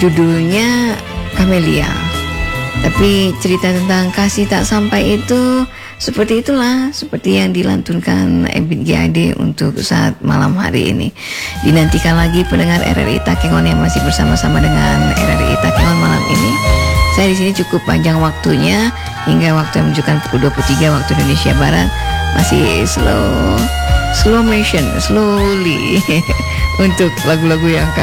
Judulnya Camelia. Tapi cerita tentang kasih tak sampai itu seperti itulah, seperti yang dilantunkan Ebit GAD untuk saat malam hari ini. Dinantikan lagi pendengar RRI Takengon yang masih bersama-sama dengan RRI Takengon malam ini. Saya di sini cukup panjang waktunya hingga waktu yang menunjukkan pukul 23 waktu Indonesia Barat. Masih slow motion, slowly untuk lagu-lagu yang